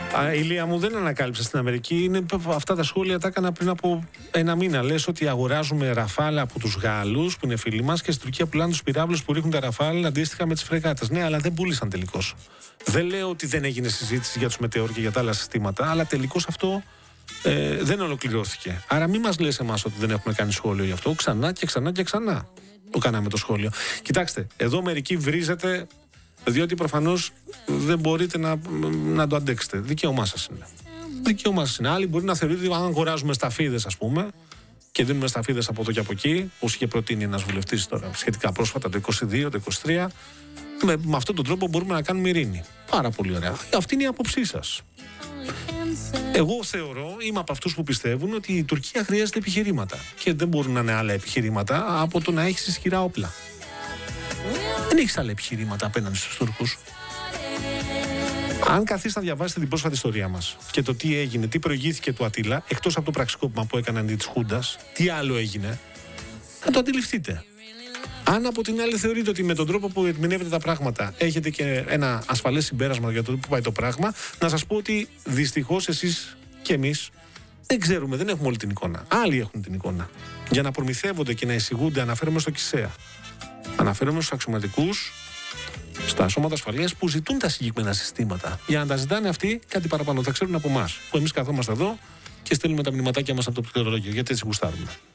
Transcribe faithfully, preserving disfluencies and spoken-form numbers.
Α, Ηλία μου, δεν ανακάλυψα στην Αμερική. Είναι, αυτά τα σχόλια τα έκανα πριν από ένα μήνα. Λες ότι αγοράζουμε ραφάλα από τους Γάλλους, που είναι φίλοι μας, και στην Τουρκία πουλάνε τους πυράβλους που ρίχνουν τα ραφάλ αντίστοιχα με τις φρεγάτες. Ναι, αλλά δεν πούλησαν τελικώς. Δεν λέω ότι δεν έγινε συζήτηση για τους μετεώρ και για τα άλλα συστήματα, αλλά τελικώς αυτό ε, δεν ολοκληρώθηκε. Άρα μην μας λες εμάς ότι δεν έχουμε κάνει σχόλιο γι' αυτό. Ξανά και ξανά και ξανά το κάναμε το σχόλιο. Κοιτάξτε, εδώ μερικοί βρίζετε. Διότι προφανώς δεν μπορείτε να, να το αντέξετε. Δικαίωμά σας είναι. Δικαίωμά σας είναι. Άλλοι μπορεί να θεωρείτε ότι αν αγοράζουμε σταφίδες, ας πούμε, και δίνουμε σταφίδες από εδώ και από εκεί, όπως είχε προτείνει ένας βουλευτής τώρα σχετικά πρόσφατα το είκοσι δύο, το είκοσι τρία, με, με αυτόν τον τρόπο μπορούμε να κάνουμε ειρήνη. Πάρα πολύ ωραία. Αυτή είναι η άποψή σας. Εγώ θεωρώ, είμαι από αυτούς που πιστεύουν ότι η Τουρκία χρειάζεται επιχειρήματα. Και δεν μπορούν να είναι άλλα επιχειρήματα από το να έχεις ισχυρά όπλα. Δεν έχεις άλλα επιχειρήματα απέναντι στους Τούρκους. Αν καθίσετε να διαβάσετε την πρόσφατη ιστορία μας και το τι έγινε, τι προηγήθηκε του Αττίλα, εκτός από το πραξικόπημα που έκαναν αντί της Χούντας, τι άλλο έγινε, θα το αντιληφθείτε. Αν από την άλλη θεωρείτε ότι με τον τρόπο που ερμηνεύετε τα πράγματα έχετε και ένα ασφαλές συμπέρασμα για το που πάει το πράγμα, να σας πω ότι δυστυχώς εσείς και εμείς δεν ξέρουμε, δεν έχουμε όλη την εικόνα. Άλλοι έχουν την εικόνα. Για να προμηθεύονται και να εισηγούνται, αναφέρομαι στο ΚΙΣΕΑ. Αναφέρομαι στους αξιωματικούς, στα σώματα ασφαλείας που ζητούν τα συγκεκριμένα συστήματα. Για να τα ζητάνε αυτοί, κάτι παραπάνω θα ξέρουν από εμάς. Που εμείς καθόμαστε εδώ και στέλνουμε τα μηνυματάκια μας από το πληκτρολόγιο. Γιατί έτσι γουστάρουμε.